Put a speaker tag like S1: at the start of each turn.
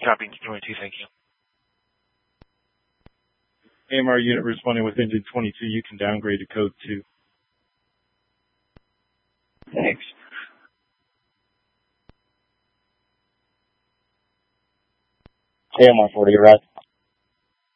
S1: Copy 22, thank you.
S2: AMR unit responding with engine 22, you can downgrade to code 2.
S3: Thanks. AMR 40, you're right.